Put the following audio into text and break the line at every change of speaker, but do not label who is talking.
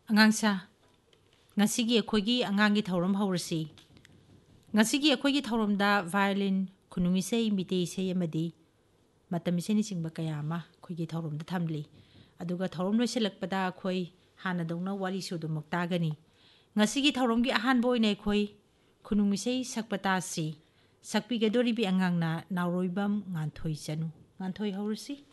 ꯑꯉꯥꯡꯁꯥ, ꯉꯁꯤꯒꯤ ꯑꯩꯈꯣꯏꯒꯤ ꯑꯉꯥꯡꯒꯤ ꯊꯧꯔꯝ ꯍꯧꯔꯁꯤ꯫ ꯉꯁꯤꯒꯤ ꯑꯩꯈꯣꯏꯒꯤ ꯊꯧꯔꯝꯗ ꯚꯥꯏꯑꯣꯂꯤꯟ, ꯈꯨꯅꯨꯡ ꯏꯁꯩ, ꯃꯤꯇꯩ ꯏꯁꯩ ꯑꯃꯗꯤ ꯃꯇꯝ ꯏꯁꯩꯅꯆꯤꯡꯕ ꯀꯌꯥ ꯑꯃ ꯑꯩꯈꯣꯏꯒꯤ ꯊꯧꯔꯝꯗ ꯊꯝꯂꯤ꯫ ꯑꯗꯨꯒ ꯊꯧꯔꯝ ꯂꯣꯏꯁꯤꯜꯂꯛꯄꯗ ꯑꯩꯈꯣꯏ ꯍꯥꯟꯅꯗꯧꯅ ꯋꯥꯔꯤꯁꯨ ꯑꯗꯨꯃꯛ ꯇꯥꯒꯅꯤ꯫ ꯉꯁꯤꯒꯤ ꯊꯧꯔꯝꯒꯤ ꯑꯍꯥꯟꯕ ꯑꯣꯏꯅ ꯑꯩꯈꯣꯏ ꯈꯨꯅꯨꯡ ꯏꯁꯩ ꯁꯛꯄ ꯇꯥꯁꯤ꯫ ꯁꯛꯄꯤꯒꯗꯧꯔꯤꯕꯤ ꯑꯉꯥꯡꯅ ꯅꯥꯎꯔꯣꯏꯕꯝ ꯉꯥꯟꯊꯣꯏ ꯆꯅꯨ꯫ ꯉꯥꯟꯊꯣꯏ ꯍꯧꯔꯁꯤ꯫